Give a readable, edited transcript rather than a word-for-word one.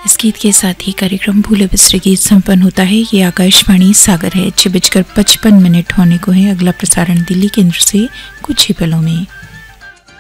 इस गीत के साथ ही कार्यक्रम भूले बिसरे गीत संपन्न होता है। ये आकाशवाणी सागर है। 6:55 होने को है। अगला प्रसारण दिल्ली केंद्र से कुछ ही पलों में।